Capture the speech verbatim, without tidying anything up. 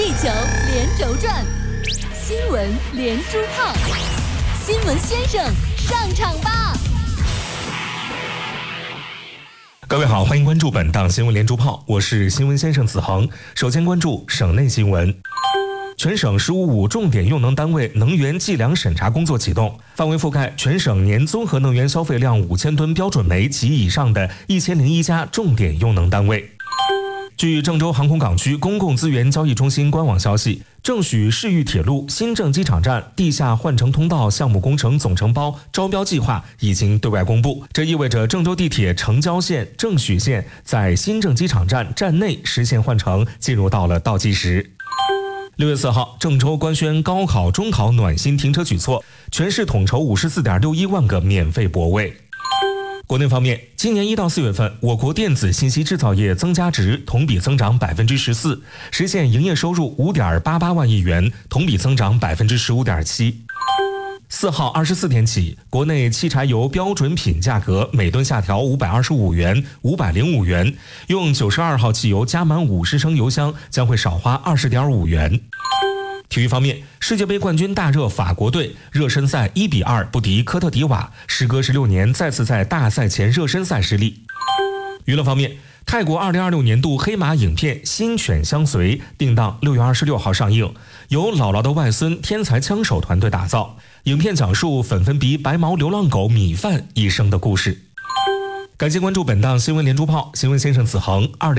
地球连轴转，新闻连珠炮，新闻先生上场吧！ 各位好，欢迎关注本档新闻连珠炮，我是新闻先生子恒。首先关注省内新闻。全省“十五五”重点用能单位能源计量审查工作启动，范围覆盖全省年综合能源消费量五千吨标准煤及以上的一千零一家重点用能单位。据郑州航空港区公共资源交易中心官网消息，郑许市域铁路新郑机场站地下换乘通道项目工程总承包招标计划已经对外公布，这意味着郑州地铁城郊线、郑许线在新郑机场站站内实现换乘进入到了倒计时。六月四号，郑州官宣高考、中考暖心停车举措，全市统筹五十四点六一万个免费泊位。国内方面，今年一到四月份，我国电子信息制造业增加值同比增长百分之十四，实现营业收入五点八八万亿元，同比增长百分之十五点七。四号二十四天起，国内汽柴油标准品价格每吨下调五百二十五元、五百零五元，用九十二号汽油加满五十升油箱将会少花二十点五元。体育方面，世界杯冠军大热法国队热身赛一比二不敌科特迪瓦，时隔十六年再次在大赛前热身赛失利。娱乐方面，泰国二零二六年度黑马影片《新犬相随》定档六月二十六号上映，由姥姥的外孙天才枪手团队打造。影片讲述粉粉鼻白毛流浪狗米饭一生的故事。感谢关注本档新闻连珠炮，新闻先生子恒。二零